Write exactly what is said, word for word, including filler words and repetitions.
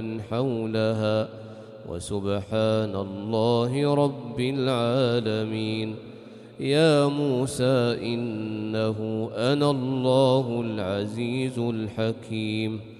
من حولها وسبحان الله رب العالمين. يا موسى إنه أنا الله العزيز الحكيم